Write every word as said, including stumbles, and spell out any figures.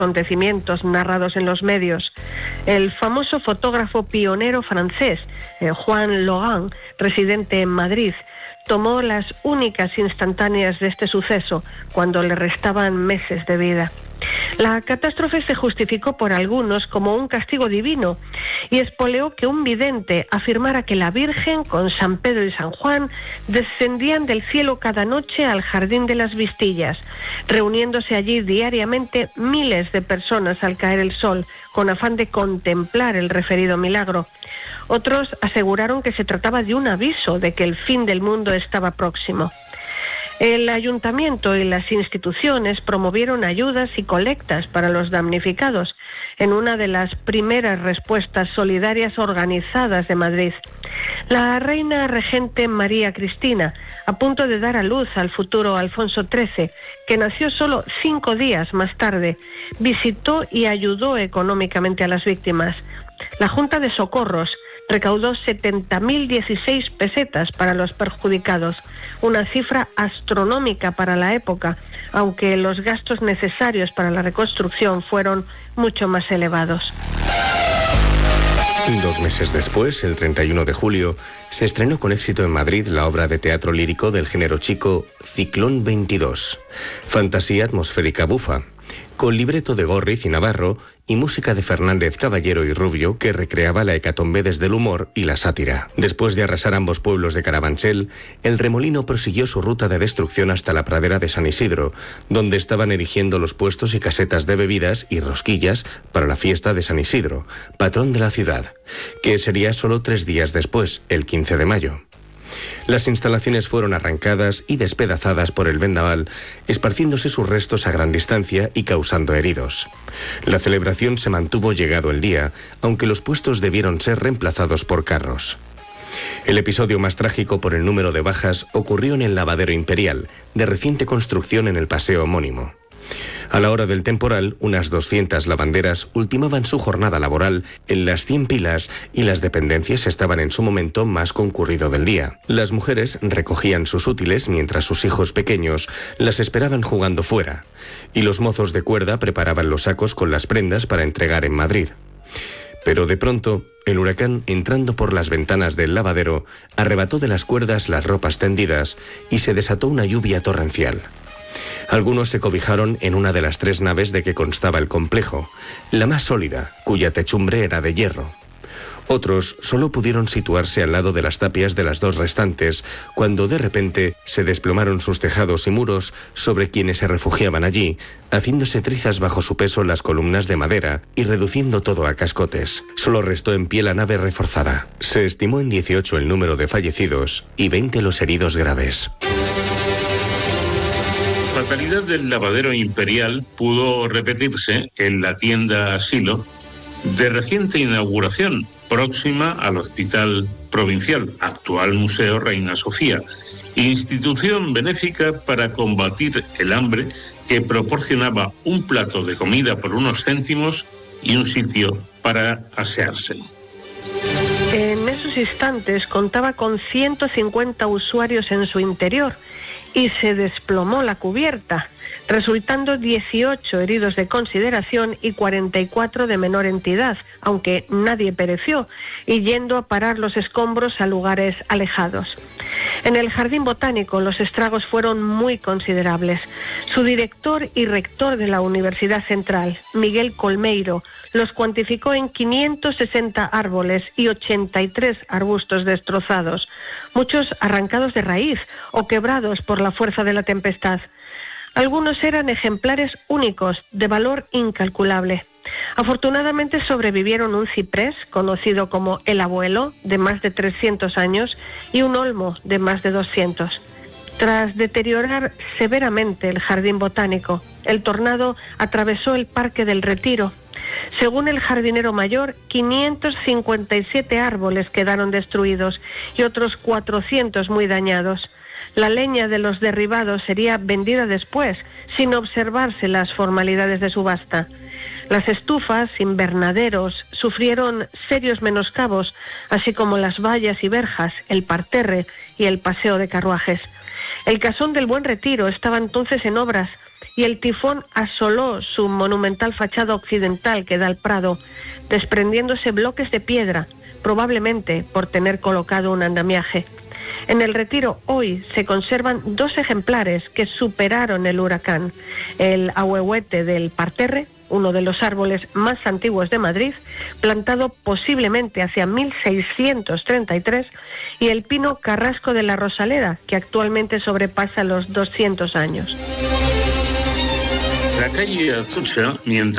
acontecimientos narrados en los medios. El famoso fotógrafo pionero francés, eh, Juan Logan, residente en Madrid, tomó las únicas instantáneas de este suceso cuando le restaban meses de vida. La catástrofe se justificó por algunos como un castigo divino y espoleó que un vidente afirmara que la Virgen con San Pedro y San Juan descendían del cielo cada noche al Jardín de las Vistillas, reuniéndose allí diariamente miles de personas al caer el sol, con afán de contemplar el referido milagro. Otros aseguraron que se trataba de un aviso de que el fin del mundo estaba próximo. El ayuntamiento y las instituciones promovieron ayudas y colectas para los damnificados en una de las primeras respuestas solidarias organizadas de Madrid. La reina regente María Cristina, a punto de dar a luz al futuro Alfonso trece, que nació solo cinco días más tarde, visitó y ayudó económicamente a las víctimas. La Junta de Socorros recaudó setenta mil dieciséis pesetas para los perjudicados, una cifra astronómica para la época, aunque los gastos necesarios para la reconstrucción fueron mucho más elevados. Dos meses después, el treinta y uno de julio, se estrenó con éxito en Madrid la obra de teatro lírico del género chico Ciclón veintidós, fantasía atmosférica bufa, con libreto de Górriz y Navarro y música de Fernández Caballero y Rubio, que recreaba la hecatombe desde el humor y la sátira. Después de arrasar ambos pueblos de Carabanchel, el remolino prosiguió su ruta de destrucción hasta la pradera de San Isidro, donde estaban erigiendo los puestos y casetas de bebidas y rosquillas para la fiesta de San Isidro, patrón de la ciudad, que sería solo tres días después, el quince de mayo. Las instalaciones fueron arrancadas y despedazadas por el vendaval, esparciéndose sus restos a gran distancia y causando heridos. La celebración se mantuvo llegado el día, aunque los puestos debieron ser reemplazados por carros. El episodio más trágico por el número de bajas ocurrió en el lavadero Imperial, de reciente construcción en el paseo homónimo. A la hora del temporal, unas doscientas lavanderas ultimaban su jornada laboral en las cien pilas y las dependencias estaban en su momento más concurrido del día. Las mujeres recogían sus útiles mientras sus hijos pequeños las esperaban jugando fuera, y los mozos de cuerda preparaban los sacos con las prendas para entregar en Madrid. Pero de pronto, el huracán, entrando por las ventanas del lavadero, arrebató de las cuerdas las ropas tendidas y se desató una lluvia torrencial. Algunos se cobijaron en una de las tres naves de que constaba el complejo, la más sólida, cuya techumbre era de hierro. Otros solo pudieron situarse al lado de las tapias de las dos restantes, cuando de repente se desplomaron sus tejados y muros sobre quienes se refugiaban allí, haciéndose trizas bajo su peso las columnas de madera y reduciendo todo a cascotes. Solo restó en pie la nave reforzada. Se estimó en dieciocho el número de fallecidos y veinte los heridos graves. La fatalidad del lavadero Imperial pudo repetirse en la tienda Asilo, de reciente inauguración, próxima al Hospital Provincial, actual Museo Reina Sofía, institución benéfica para combatir el hambre que proporcionaba un plato de comida por unos céntimos y un sitio para asearse. En esos instantes contaba con ciento cincuenta usuarios en su interior y se desplomó la cubierta, resultando dieciocho heridos de consideración y cuarenta y cuatro de menor entidad, aunque nadie pereció, y yendo a parar los escombros a lugares alejados. En el Jardín Botánico los estragos fueron muy considerables. Su director y rector de la Universidad Central, Miguel Colmeiro, los cuantificó en quinientos sesenta árboles y ochenta y tres arbustos destrozados, muchos arrancados de raíz o quebrados por la fuerza de la tempestad. Algunos eran ejemplares únicos, de valor incalculable. Afortunadamente sobrevivieron un ciprés, conocido como el abuelo, de más de trescientos años, y un olmo de más de doscientos. Tras deteriorar severamente el jardín botánico, el tornado atravesó el Parque del Retiro. Según el jardinero mayor, quinientos cincuenta y siete árboles quedaron destruidos y otros cuatrocientos muy dañados. La leña de los derribados sería vendida después, sin observarse las formalidades de subasta. Las estufas, invernaderos, sufrieron serios menoscabos, así como las vallas y verjas, el parterre y el paseo de carruajes. El casón del Buen Retiro estaba entonces en obras y el tifón asoló su monumental fachada occidental que da al Prado, desprendiéndose bloques de piedra, probablemente por tener colocado un andamiaje. En el Retiro hoy se conservan dos ejemplares que superaron el huracán: el ahuehuete del parterre, uno de los árboles más antiguos de Madrid, plantado posiblemente hacia mil seiscientos treinta y tres, y el pino carrasco de la Rosaleda, que actualmente sobrepasa los doscientos años. La calle Atucha, mientras